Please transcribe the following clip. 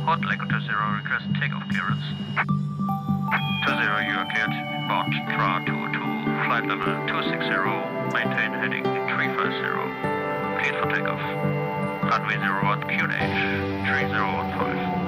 Hot Echo 20, request takeoff clearance. 20, you are cleared. Board TRA-22, flight level 260, maintain heading 350. Cleared for takeoff. Runway 01, QNH 3015.